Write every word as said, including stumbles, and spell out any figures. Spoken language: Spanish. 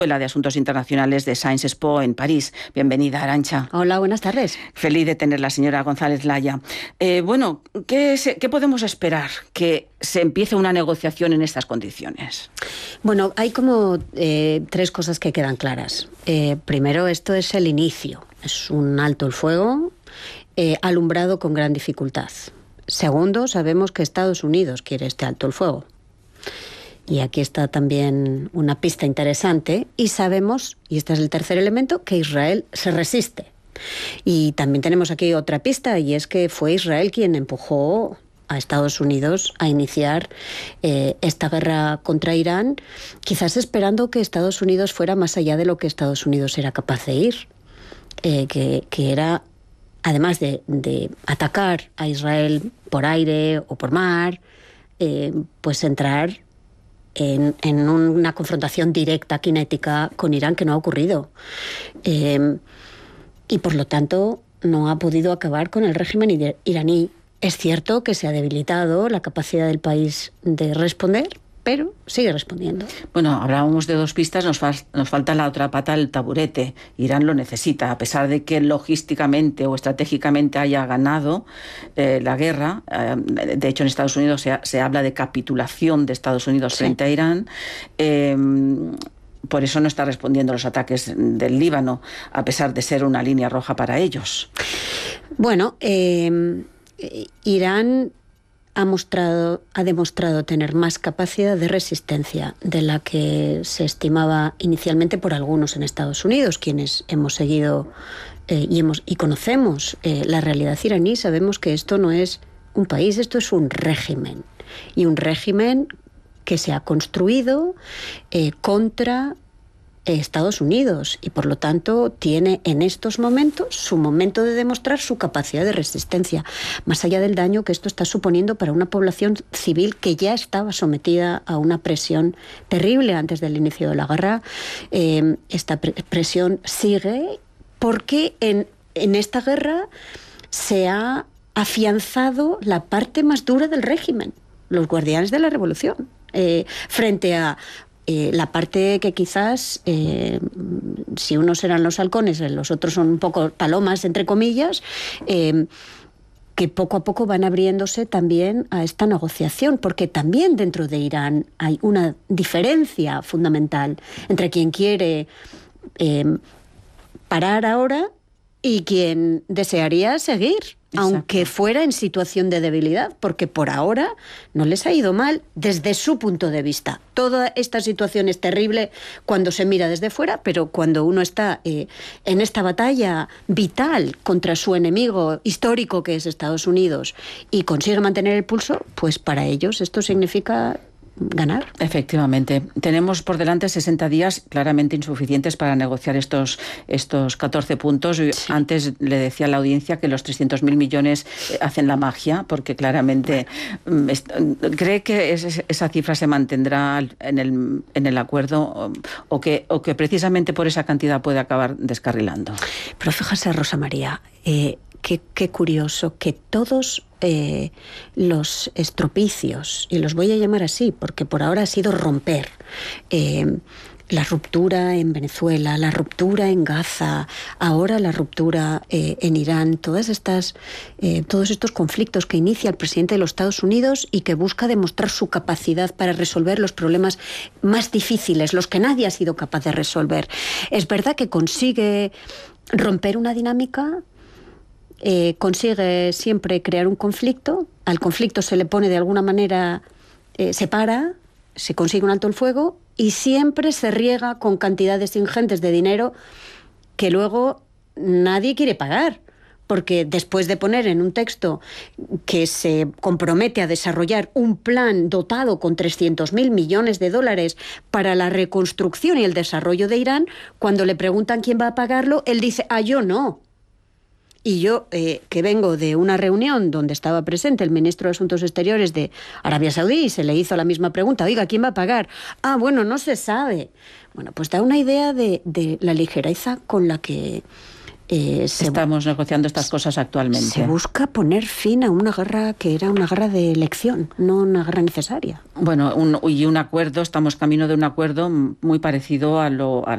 la de Asuntos Internacionales de Sciences Expo en París. Bienvenida, Arantxa. Hola, buenas tardes. Feliz de tener la señora González Laya. Eh, bueno, ¿qué, se, ¿qué podemos esperar? Que se empiece una negociación en estas condiciones. Bueno, hay como eh, tres cosas que quedan claras. Eh, primero, esto es el inicio. Es un alto el fuego, eh, alumbrado con gran dificultad. Segundo, sabemos que Estados Unidos quiere este alto el fuego. Y aquí está también una pista interesante. Y sabemos, y este es el tercer elemento, que Israel se resiste. Y también tenemos aquí otra pista, y es que fue Israel quien empujó a Estados Unidos a iniciar eh, esta guerra contra Irán, quizás esperando que Estados Unidos fuera más allá de lo que Estados Unidos era capaz de ir, eh, que, que era, además de, de atacar a Israel por aire o por mar, eh, pues entrar En, en una confrontación directa, cinética con Irán, que no ha ocurrido. Eh, y por lo tanto no ha podido acabar con el régimen iraní. Es cierto que se ha debilitado la capacidad del país de responder, pero sigue respondiendo. Bueno, hablábamos de dos pistas, nos, fa nos falta la otra pata del taburete. Irán lo necesita, a pesar de que logísticamente o estratégicamente haya ganado eh, la guerra. Eh, de hecho, en Estados Unidos se, se habla de capitulación de Estados Unidos sí. frente a Irán. Eh, por eso no está respondiendo a los ataques del Líbano, a pesar de ser una línea roja para ellos. Bueno, eh, Irán ha mostrado, ha demostrado tener más capacidad de resistencia de la que se estimaba inicialmente por algunos en Estados Unidos, quienes hemos seguido eh, y, hemos, y conocemos eh, la realidad iraní. Sabemos que esto no es un país, esto es un régimen, y un régimen que se ha construido eh, contra Estados Unidos, y por lo tanto tiene en estos momentos su momento de demostrar su capacidad de resistencia, más allá del daño que esto está suponiendo para una población civil que ya estaba sometida a una presión terrible antes del inicio de la guerra. Eh, esta pre presión sigue porque en, en esta guerra se ha afianzado la parte más dura del régimen, los guardianes de la revolución, eh, frente a Eh, la parte que quizás, eh, si unos eran los halcones, los otros son un poco palomas, entre comillas, eh, que poco a poco van abriéndose también a esta negociación, porque también dentro de Irán hay una diferencia fundamental entre quien quiere eh, parar ahora y quien desearía seguir. Exacto. Aunque fuera en situación de debilidad, porque por ahora no les ha ido mal desde su punto de vista. Toda esta situación es terrible cuando se mira desde fuera, pero cuando uno está eh, en esta batalla vital contra su enemigo histórico, que es Estados Unidos, y consigue mantener el pulso, pues para ellos esto significa ganar. Efectivamente. Tenemos por delante sesenta días claramente insuficientes para negociar estos, estos catorce puntos. Sí. Antes le decía a la audiencia que los trescientos mil millones hacen la magia, porque claramente bueno. ¿Cree que es, esa cifra se mantendrá en el, en el acuerdo o que, o que precisamente por esa cantidad puede acabar descarrilando? Pero fíjese, Rosa María, eh, qué, qué curioso que todos Eh, los estropicios, y los voy a llamar así porque por ahora ha sido romper, eh, la ruptura en Venezuela, la ruptura en Gaza, ahora la ruptura eh, en Irán, todas estas, eh, todos estos conflictos que inicia el presidente de los Estados Unidos y que busca demostrar su capacidad para resolver los problemas más difíciles, los que nadie ha sido capaz de resolver. Es verdad que consigue romper una dinámica. Eh, consigue siempre crear un conflicto, al conflicto se le pone de alguna manera, eh, se para, se consigue un alto el fuego y siempre se riega con cantidades ingentes de dinero que luego nadie quiere pagar, porque después de poner en un texto que se compromete a desarrollar un plan dotado con trescientos mil millones de dólares para la reconstrucción y el desarrollo de Irán, cuando le preguntan quién va a pagarlo, él dice, ah, yo no. Y yo, eh, que vengo de una reunión donde estaba presente el ministro de Asuntos Exteriores de Arabia Saudí y se le hizo la misma pregunta, oiga, ¿quién va a pagar? Ah, bueno, no se sabe. Bueno, pues da una idea de, de la ligereza con la que Eh, se, Estamos negociando estas cosas actualmente. Se busca poner fin a una guerra que era una guerra de elección, no una guerra necesaria. Bueno, un, y un acuerdo, estamos camino de un acuerdo muy parecido a lo, a